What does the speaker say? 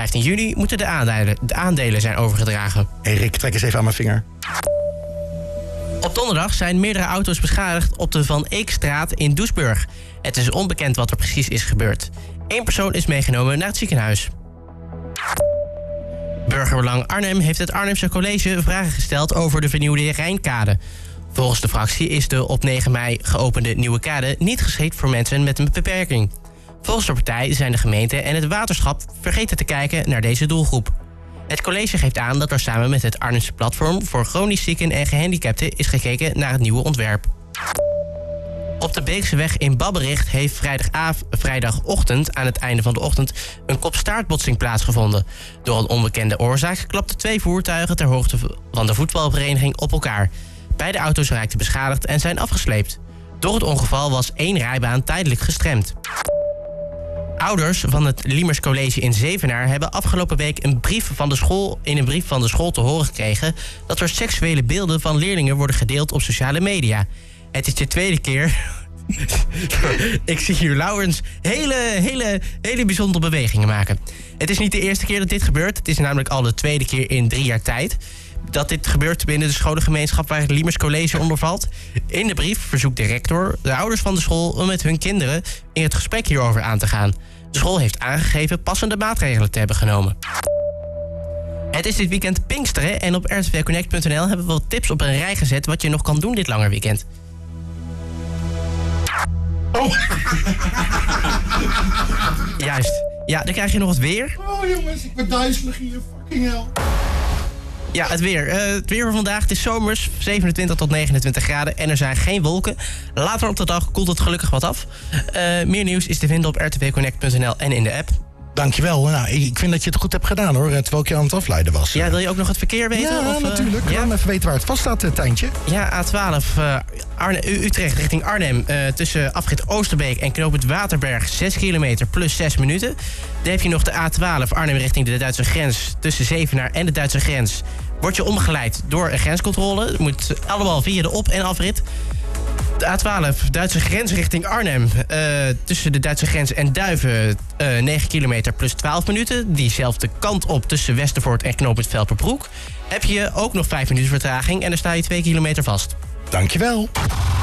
15 juni moeten de aandelen zijn overgedragen. Hey Rick, trek eens even aan mijn vinger. Op donderdag zijn meerdere auto's beschadigd op de Van Eekstraat in Doesburg. Het is onbekend wat er precies is gebeurd. 1 persoon is meegenomen naar het ziekenhuis. Burgerbelang Arnhem heeft het Arnhemse College vragen gesteld over de vernieuwde Rijnkade. Volgens de fractie is de op 9 mei geopende nieuwe kade niet geschikt voor mensen met een beperking. Volgens de partij zijn de gemeente en het waterschap vergeten te kijken naar deze doelgroep. Het college geeft aan dat er samen met het Arnhemse Platform voor chronisch zieken en gehandicapten is gekeken naar het nieuwe ontwerp. Op de Beekseweg in Babberich heeft vrijdagochtend aan het einde van de ochtend een kopstaartbotsing plaatsgevonden. Door een onbekende oorzaak klapten 2 voertuigen ter hoogte van de voetbalvereniging op elkaar. Beide auto's raakten beschadigd en zijn afgesleept. Door het ongeval was 1 rijbaan tijdelijk gestremd. Ouders van het Liemers College in Zevenaar hebben afgelopen week in een brief van de school te horen gekregen dat er seksuele beelden van leerlingen worden gedeeld op sociale media. Het is de tweede keer. Ik zie hier Laurens hele bijzondere bewegingen maken. Het is niet de eerste keer dat dit gebeurt. Het is namelijk al de tweede keer in 3 jaar tijd dat dit gebeurt binnen de scholengemeenschap waar het Liemers College onder valt. In de brief verzoekt de rector de ouders van de school om met hun kinderen in het gesprek hierover aan te gaan. De school heeft aangegeven passende maatregelen te hebben genomen. Het is dit weekend Pinksteren en op rtvconnect.nl hebben we wat tips op een rij gezet wat je nog kan doen dit langer weekend. Oh. Juist. Ja, dan krijg je nog het weer. Oh jongens, ik ben duizelig hier, fucking hell. Ja, het weer. Het weer van vandaag, het is zomers, 27 tot 29 graden en er zijn geen wolken. Later op de dag koelt het gelukkig wat af. Meer nieuws is te vinden op rtvconnect.nl en in de app. Dankjewel. Nou, ik vind dat je het goed hebt gedaan hoor, terwijl ik je aan het afleiden was. Ja, wil je ook nog het verkeer weten? Ja, natuurlijk. Ja? Even weten waar het vast staat, Tijntje. Ja, A12 Utrecht richting Arnhem. Tussen afrit Oosterbeek en knooppunt Waterberg 6 kilometer plus 6 minuten. Dan heb je nog de A12 Arnhem richting de Duitse grens. Tussen Zevenaar en de Duitse grens word je omgeleid door een grenscontrole. Het moet allemaal via de op- en afrit. De A12, Duitse grens richting Arnhem. Tussen de Duitse grens en Duiven 9 kilometer plus 12 minuten. Diezelfde kant op tussen Westervoort en knooppunt Velperbroek. Heb je ook nog 5 minuten vertraging en dan sta je 2 kilometer vast. Dankjewel.